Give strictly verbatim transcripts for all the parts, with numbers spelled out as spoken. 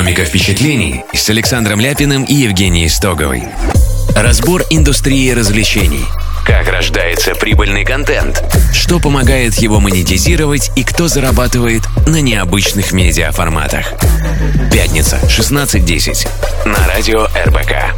Экономика впечатлений с Александром Ляпиным и Евгенией Стоговой. Разбор индустрии развлечений. Как рождается прибыльный контент, что помогает его монетизировать и кто зарабатывает на необычных медиаформатах. Пятница, шестнадцать десять. На радио эр бэ ка.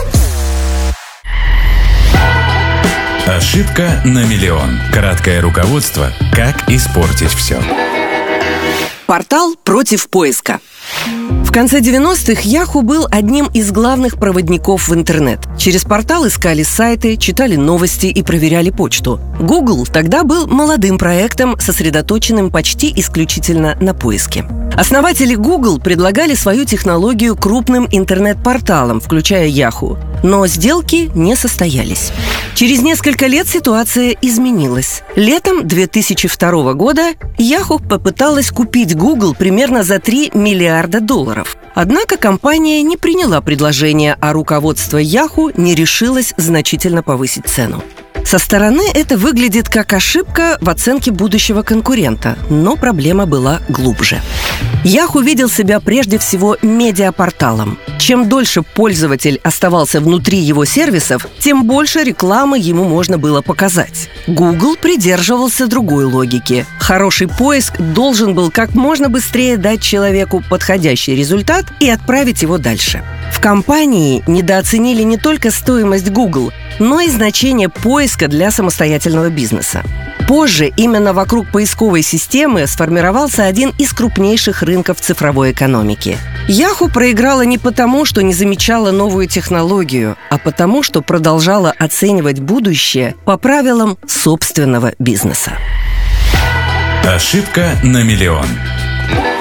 Ошибка на миллион. Краткое руководство «Как испортить все». Портал против поиска. В конце девяностых Yahoo был одним из главных проводников в интернет. Через портал искали сайты, читали новости и проверяли почту. Google тогда был молодым проектом, сосредоточенным почти исключительно на поиске. Основатели Google предлагали свою технологию крупным интернет-порталам, включая Yahoo. Но сделки не состоялись. Через несколько лет ситуация изменилась. Летом две тысячи второго года Yahoo попыталась купить Google примерно за три миллиарда долларов. Однако компания не приняла предложение, а руководство Yahoo не решилось значительно повысить цену. Со стороны это выглядит как ошибка в оценке будущего конкурента, но проблема была глубже. Yahoo видел себя прежде всего медиапорталом. Чем дольше пользователь оставался внутри его сервисов, тем больше рекламы ему можно было показать. Google придерживался другой логики. Хороший поиск должен был как можно быстрее дать человеку подходящий результат и отправить его дальше. В компании недооценили не только стоимость Google, но и значение поиска для самостоятельного бизнеса. Позже именно вокруг поисковой системы сформировался один из крупнейших рынков цифровой экономики. Yahoo проиграла не потому, что не замечала новую технологию, а потому, что продолжала оценивать будущее по правилам собственного бизнеса. Ошибка на миллион.